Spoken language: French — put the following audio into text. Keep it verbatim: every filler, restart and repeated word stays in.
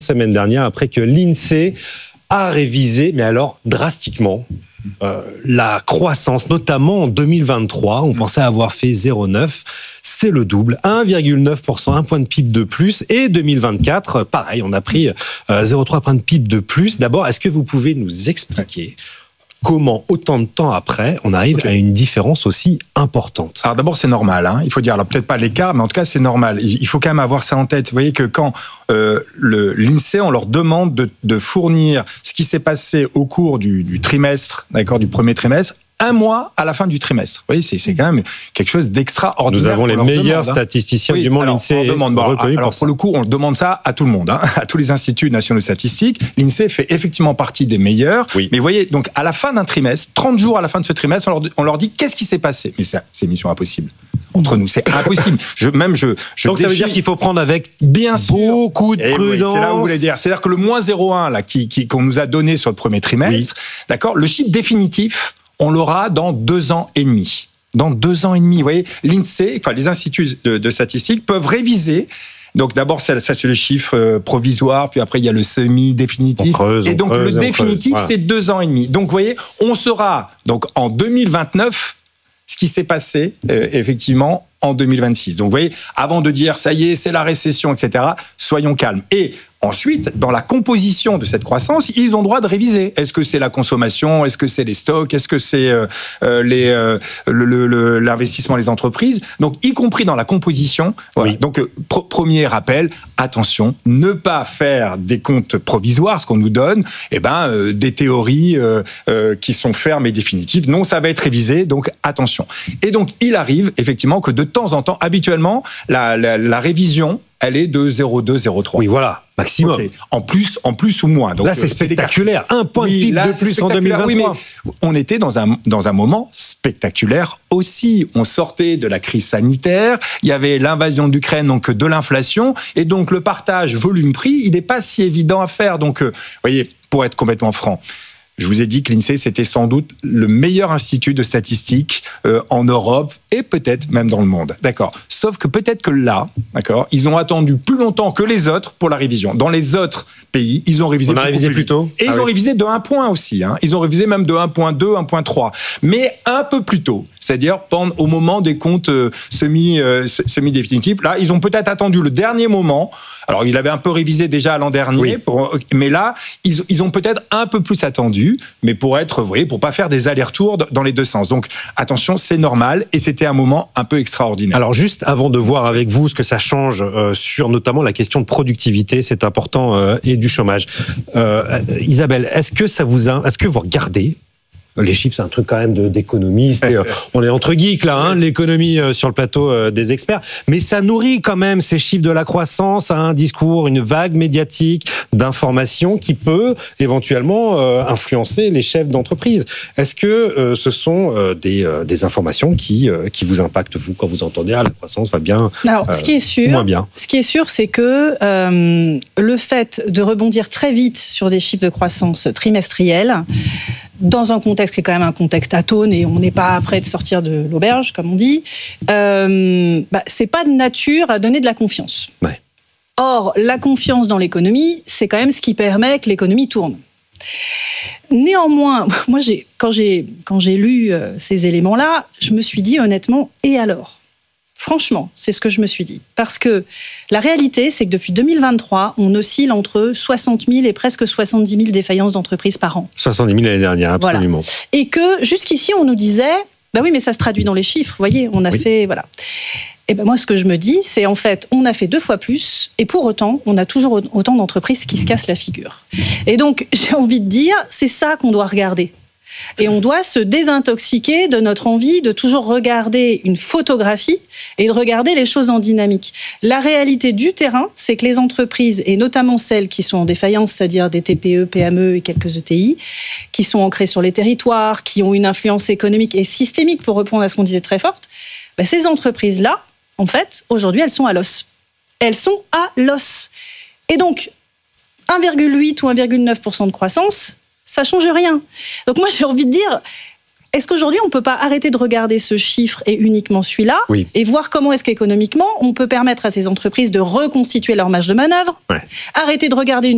semaine dernière après que l'INSEE a révisé, mais alors drastiquement, euh, la croissance, notamment en deux mille vingt-trois. On pensait avoir fait zéro virgule neuf. C'est le double, un virgule neuf pour cent, un point de P I B de plus. Et deux mille vingt-quatre, pareil, on a pris euh, zéro virgule trois points de P I B de plus. D'abord, est-ce que vous pouvez nous expliquer comment, autant de temps après, on arrive okay. à une différence aussi importante? Alors d'abord, c'est normal. Hein. Il faut dire, alors peut-être pas l'écart, mais en tout cas, c'est normal. Il faut quand même avoir ça en tête. Vous voyez que quand euh, le, l'INSEE, on leur demande de, de fournir ce qui s'est passé au cours du, du trimestre, d'accord, du premier trimestre, un mois à la fin du trimestre. Vous voyez, c'est, c'est quand même quelque chose d'extraordinaire. Nous avons les meilleurs demande, statisticiens hein. du monde, alors, l'INSEE demande, bon, alors, pour, pour le coup, on demande ça à tout le monde, hein, à tous les instituts nationaux de statistique. L'INSEE fait effectivement partie des meilleurs. Oui. Mais vous voyez, donc à la fin d'un trimestre, trente jours à la fin de ce trimestre, on leur, on leur dit qu'est-ce qui s'est passé. Mais c'est, c'est mission impossible. Entre nous, c'est impossible. Je, même je, je Donc défie... ça veut dire qu'il faut prendre avec bien beaucoup de prudence. Oui, c'est là où vous voulez dire. C'est-à-dire que le moins zéro virgule un là, qui, qui, qu'on nous a donné sur le premier trimestre, oui. d'accord, le chiffre définitif, on l'aura dans deux ans et demi. Dans deux ans et demi, vous voyez, l'INSEE, enfin les instituts de, de statistiques peuvent réviser. Donc d'abord, ça, ça c'est le chiffre euh, provisoire, puis après il y a le semi-définitif. Creuse, et donc creuse, le définitif, voilà. C'est deux ans et demi. Donc vous voyez, on saura donc en deux mille vingt-neuf ce qui s'est passé euh, effectivement en deux mille vingt-six. Donc vous voyez, avant de dire ça y est, c'est la récession, et cetera, soyons calmes. Et ensuite, dans la composition de cette croissance, ils ont droit de réviser. Est-ce que c'est la consommation? Est-ce que c'est les stocks? Est-ce que c'est euh, les, euh, le, le, le, l'investissement des entreprises? Donc, y compris dans la composition. Voilà. Oui. Donc, euh, pr- premier rappel, attention, ne pas faire des comptes provisoires, ce qu'on nous donne, eh ben, euh, des théories euh, euh, qui sont fermes et définitives. Non, ça va être révisé, donc attention. Et donc, il arrive effectivement que de temps en temps, habituellement, la, la, la révision, elle est de zéro virgule deux, zéro virgule trois. Oui, voilà, maximum. Okay. En plus, en plus ou moins. Donc, là, c'est spectaculaire. Un point oui, de P I B de plus en deux mille vingt-trois. Oui, mais on était dans un, dans un moment spectaculaire aussi. On sortait de la crise sanitaire. Il y avait l'invasion de l'Ukraine, donc de l'inflation. Et donc, le partage volume-prix, il n'est pas si évident à faire. Donc, euh, vous voyez, pour être complètement franc, je vous ai dit que l'INSEE, c'était sans doute le meilleur institut de statistique euh, en Europe et peut-être même dans le monde. D'accord. Sauf que peut-être que là, d'accord, ils ont attendu plus longtemps que les autres pour la révision. Dans les autres pays, ils ont révisé, On a révisé plus, plus tôt. Et ah ils oui. ont révisé de un point aussi. Hein. Ils ont révisé même de un virgule deux, un virgule trois. Mais un peu plus tôt. C'est-à-dire pendant, au moment des comptes euh, semi, euh, semi-définitifs. Là, ils ont peut-être attendu le dernier moment. Alors, ils avaient un peu révisé déjà l'an dernier. Oui. Pour, mais là, ils, ils ont peut-être un peu plus attendu. Mais pour être, vous voyez, pour pas faire des allers-retours dans les deux sens. Donc, attention, c'est normal. Et c'était un moment un peu extraordinaire. Alors, juste avant de voir avec vous ce que ça change euh, sur notamment la question de productivité, c'est important, euh, et du chômage. Euh, Isabelle, est-ce que ça vous a, est-ce que vous regardez? Les chiffres, c'est un truc quand même de, d'économiste. Et, euh, on est entre geeks là, hein, l'économie euh, sur le plateau euh, des experts. Mais ça nourrit quand même ces chiffres de la croissance à un discours, une vague médiatique d'information qui peut éventuellement euh, influencer les chefs d'entreprise. Est-ce que euh, ce sont euh, des, euh, des informations qui, euh, qui vous impactent, vous, quand vous entendez ah, la croissance va bien, Alors, euh, ce qui est sûr, moins bien. Ce qui est sûr, c'est que euh, le fait de rebondir très vite sur des chiffres de croissance trimestriels, dans un contexte qui est quand même un contexte atone et on n'est pas prêt de sortir de l'auberge, comme on dit, euh, bah, c'est pas de nature à donner de la confiance. Ouais. Or, la confiance dans l'économie, c'est quand même ce qui permet que l'économie tourne. Néanmoins, moi, j'ai, quand, j'ai, quand j'ai lu euh, ces éléments-là, je me suis dit honnêtement, et alors ? Franchement, c'est ce que je me suis dit. Parce que la réalité, c'est que depuis deux mille vingt-trois, on oscille entre soixante mille et presque soixante-dix mille défaillances d'entreprises par an. soixante-dix mille l'année dernière, absolument. Voilà. Et que jusqu'ici, on nous disait, bah oui, mais ça se traduit dans les chiffres, vous voyez, on a oui. fait, voilà. Et ben moi, ce que je me dis, c'est en fait, on a fait deux fois plus, et pour autant, on a toujours autant d'entreprises qui se cassent la figure. Et donc, j'ai envie de dire, c'est ça qu'on doit regarder. Et on doit se désintoxiquer de notre envie de toujours regarder une photographie et de regarder les choses en dynamique. La réalité du terrain, c'est que les entreprises, et notamment celles qui sont en défaillance, c'est-à-dire des T P E, P M E et quelques E T I, qui sont ancrées sur les territoires, qui ont une influence économique et systémique, pour répondre à ce qu'on disait très forte, ben ces entreprises-là, en fait, aujourd'hui, elles sont à l'os. Elles sont à l'os. Et donc, un virgule huit ou un virgule neuf pour cent de croissance, ça change rien. Donc moi, j'ai envie de dire, est-ce qu'aujourd'hui, on ne peut pas arrêter de regarder ce chiffre et uniquement celui-là, oui. et voir comment est-ce qu'économiquement, on peut permettre à ces entreprises de reconstituer leur marge de manœuvre, ouais. arrêter de regarder une